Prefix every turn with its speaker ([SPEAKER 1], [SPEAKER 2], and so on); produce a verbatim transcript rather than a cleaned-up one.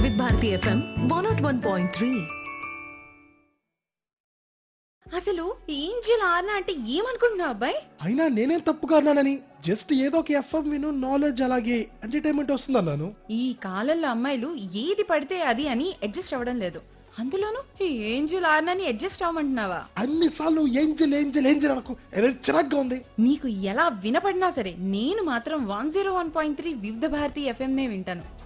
[SPEAKER 1] వివిధ Bharati FM one not one point three. అసలు angel ఆర్నా అంటే ఏమనుకుంటున్నావు అబ్బాయి?
[SPEAKER 2] అయినా నేనేం తప్పుగా అన్నానని, జస్ట్ ఏదో ఒక ఎఫ్ఎం విను, నాలెడ్జ్ అలాగే ఎంటర్టైన్మెంట్ వస్తుంది అన్నాను.
[SPEAKER 1] ఈ కాలంలో అమ్మాయిలు ఏది పడితే అది అని అడ్జస్ట్ అవ్వడం లేదు. అందులోనూ ఈ ఏంజిల్ ఆర్నాని అడ్జస్ట్ అవ్వమంటున్నావా?
[SPEAKER 2] అన్ని సార్లు ఏంజల్ ఏంజల్ ఏంజల్ అనుకో, ఏదో చిరాగ్గా ఉంది.
[SPEAKER 1] నీకు ఎలా వినపడినా సరే నేను మాత్రం one zero one point three వివిధ భారతి ఎఫ్ఎం నే వింటాను.